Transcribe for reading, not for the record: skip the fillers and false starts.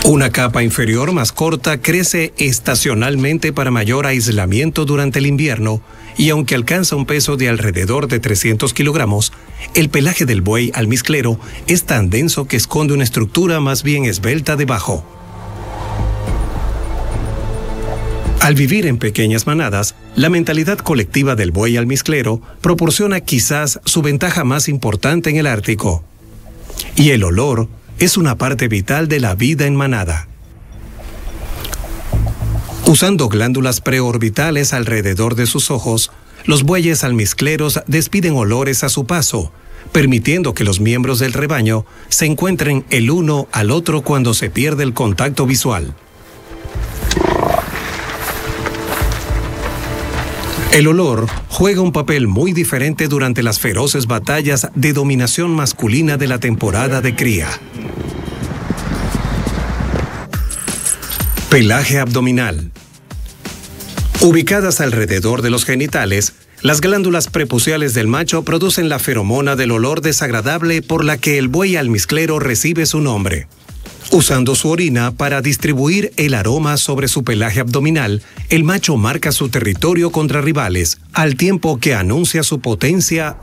Una capa inferior más corta crece estacionalmente para mayor aislamiento durante el invierno y aunque alcanza un peso de alrededor de 300 kilogramos, el pelaje del buey almizclero es tan denso que esconde una estructura más bien esbelta debajo. Al vivir en pequeñas manadas, la mentalidad colectiva del buey almizclero proporciona quizás su ventaja más importante en el Ártico. Y el olor es una parte vital de la vida en manada. Usando glándulas preorbitales alrededor de sus ojos, los bueyes almizcleros despiden olores a su paso, permitiendo que los miembros del rebaño se encuentren el uno al otro cuando se pierde el contacto visual. El olor juega un papel muy diferente durante las feroces batallas de dominación masculina de la temporada de cría. Pelaje abdominal. Ubicadas alrededor de los genitales, las glándulas prepuciales del macho producen la feromona del olor desagradable por la que el buey almizclero recibe su nombre. Usando su orina para distribuir el aroma sobre su pelaje abdominal, el macho marca su territorio contra rivales, al tiempo que anuncia su potencia